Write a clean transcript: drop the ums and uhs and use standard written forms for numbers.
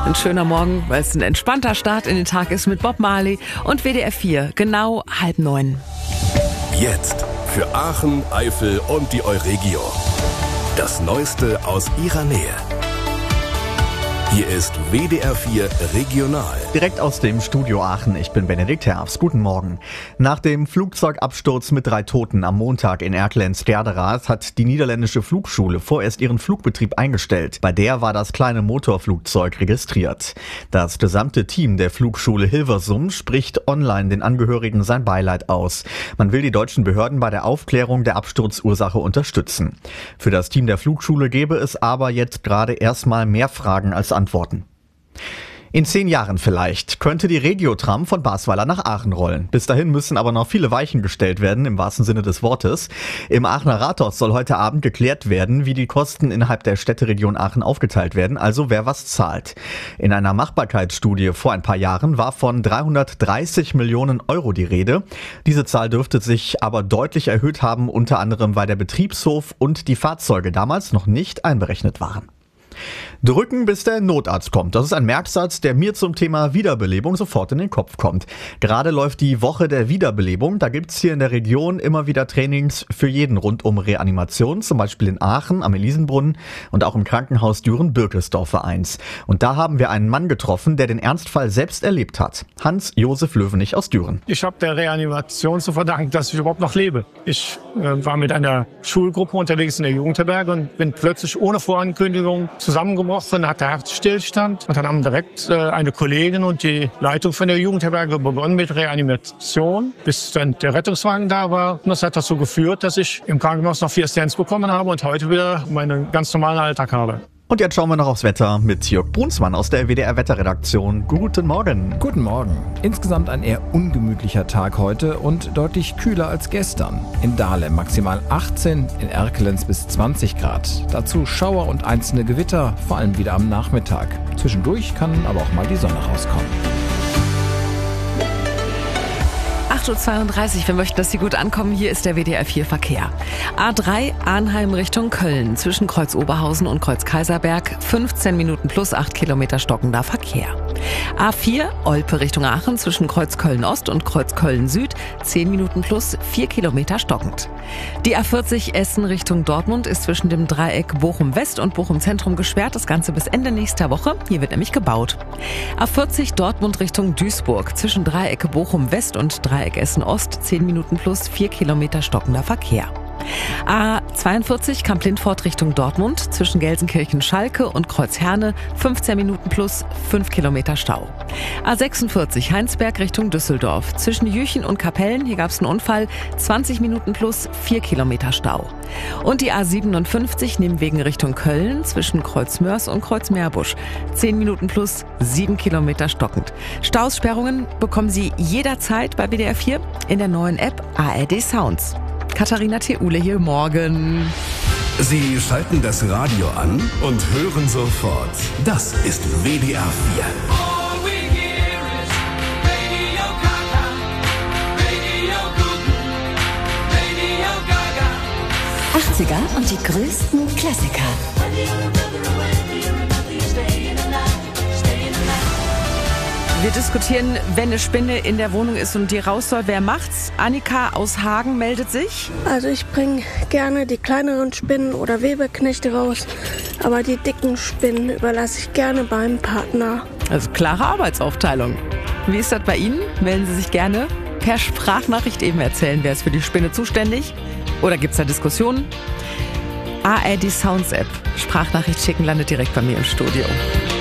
Ein schöner Morgen, weil es ein entspannter Start in den Tag ist mit Bob Marley und WDR 4, genau 8:30. Jetzt für Aachen, Eifel und die Euregio. Das Neueste aus ihrer Nähe. Hier ist WDR 4 Regional. Direkt aus dem Studio Aachen, ich bin Benedikt Herfs. Guten Morgen. Nach dem Flugzeugabsturz mit 3 Toten am Montag in Erkelenz-Gerdeраth hat die niederländische Flugschule vorerst ihren Flugbetrieb eingestellt. Bei der war das kleine Motorflugzeug registriert. Das gesamte Team der Flugschule Hilversum spricht online den Angehörigen sein Beileid aus. Man will die deutschen Behörden bei der Aufklärung der Absturzursache unterstützen. Für das Team der Flugschule gäbe es aber jetzt gerade erstmal mehr Fragen als Antworten. In 10 Jahren vielleicht könnte die Regiotram von Basweiler nach Aachen rollen. Bis dahin müssen aber noch viele Weichen gestellt werden, im wahrsten Sinne des Wortes. Im Aachener Rathaus soll heute Abend geklärt werden, wie die Kosten innerhalb der Städteregion Aachen aufgeteilt werden, also wer was zahlt. In einer Machbarkeitsstudie vor ein paar Jahren war von 330 Millionen Euro die Rede. Diese Zahl dürfte sich aber deutlich erhöht haben, unter anderem weil der Betriebshof und die Fahrzeuge damals noch nicht einberechnet waren. Drücken, bis der Notarzt kommt. Das ist ein Merksatz, der mir zum Thema Wiederbelebung sofort in den Kopf kommt. Gerade läuft die Woche der Wiederbelebung. Da gibt's hier in der Region immer wieder Trainings für jeden rund um Reanimation, zum Beispiel in Aachen am Elisenbrunnen und auch im Krankenhaus Düren-Birkesdorf 1. Und da haben wir einen Mann getroffen, der den Ernstfall selbst erlebt hat. Hans-Josef Löwenich aus Düren. Ich habe der Reanimation zu verdanken, dass ich überhaupt noch lebe. Ich war mit einer Schulgruppe unterwegs in der Jugendherberge und bin plötzlich ohne Vorankündigung zusammengebrochen, hat der Herzstillstand. Und dann haben direkt eine Kollegin und die Leitung von der Jugendherberge begonnen mit Reanimation, bis dann der Rettungswagen da war. Und das hat dazu geführt, dass ich im Krankenhaus noch 4 Stents bekommen habe und heute wieder meinen ganz normalen Alltag habe. Und jetzt schauen wir noch aufs Wetter mit Jörg Brunsmann aus der WDR-Wetterredaktion. Guten Morgen. Guten Morgen. Insgesamt ein eher ungemütlicher Tag heute und deutlich kühler als gestern. In Dahlem maximal 18, in Erkelenz bis 20 Grad. Dazu Schauer und einzelne Gewitter, vor allem wieder am Nachmittag. Zwischendurch kann aber auch mal die Sonne rauskommen. 8:32 Uhr, wir möchten, dass Sie gut ankommen. Hier ist der WDR 4 Verkehr. A3 Arnheim Richtung Köln, zwischen Kreuz Oberhausen und Kreuz Kaiserberg, 15 Minuten plus 8 Kilometer stockender Verkehr. A4 Olpe Richtung Aachen, zwischen Kreuz Köln Ost und Kreuz Köln Süd, 10 Minuten plus 4 Kilometer stockend. Die A40 Essen Richtung Dortmund ist zwischen dem Dreieck Bochum West und Bochum Zentrum gesperrt, das Ganze bis Ende nächster Woche. Hier wird nämlich gebaut. A40 Dortmund Richtung Duisburg, zwischen Dreieck Bochum West und Dreieck Essen Ost, 10 Minuten plus 4 Kilometer stockender Verkehr. A42 Kamp-Lindfort Richtung Dortmund, zwischen Gelsenkirchen-Schalke und Kreuz-Herne, 15 Minuten plus 5 Kilometer Stau. A46 Heinsberg Richtung Düsseldorf, zwischen Jüchen und Kapellen, hier gab es einen Unfall, 20 Minuten plus 4 Kilometer Stau. Und die A57 Nimwegen Richtung Köln, zwischen Kreuz-Mörs und Kreuz-Meerbusch, 10 Minuten plus 7 Kilometer stockend. Staussperrungen bekommen Sie jederzeit bei WDR 4 in der neuen App ARD Sounds. Katharina Theule hier, morgen. Sie schalten das Radio an und hören sofort. Das ist WDR 4. 80er und die größten Klassiker. Wir diskutieren, wenn eine Spinne in der Wohnung ist und die raus soll, wer macht's? Annika aus Hagen meldet sich. Also ich bringe gerne die kleineren Spinnen oder Weberknechte raus, aber die dicken Spinnen überlasse ich gerne beim Partner. Also klare Arbeitsaufteilung. Wie ist das bei Ihnen? Melden Sie sich gerne per Sprachnachricht eben erzählen, wer ist für die Spinne zuständig? Oder gibt's da Diskussionen? ARD Sounds App. Sprachnachricht schicken landet direkt bei mir im Studio.